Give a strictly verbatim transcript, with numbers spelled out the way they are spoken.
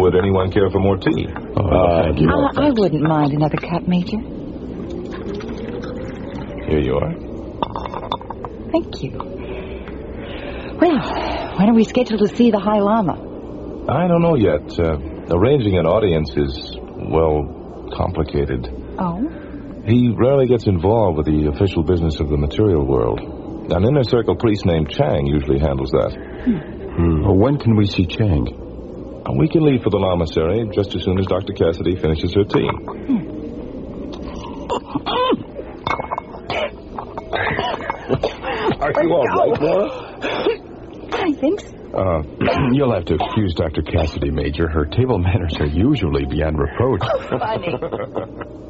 would anyone care for more tea? Oh, uh, thank you. Uh, I wouldn't mind another cup, Major. Here you are. Thank you. Well, when are we scheduled to see the High Lama? I don't know yet. Uh, arranging an audience is, well, complicated. Oh? He rarely gets involved with the official business of the material world. An inner circle priest named Chang usually handles that. Hmm. Hmm. Well, when can we see Chang? Uh, we can leave for the Lamasery just as soon as Doctor Cassidy finishes her tea. Hmm. Are you all right, Laura? I think so. Uh, you'll have to excuse Doctor Cassidy, Major. Her table manners are usually beyond reproach. Oh, funny.